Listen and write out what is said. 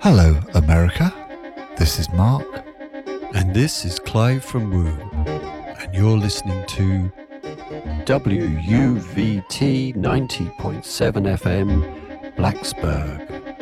Hello, America. This is Mark. And this is Clive from Womb. And you're listening to WUVT 90.7 FM, Blacksburg.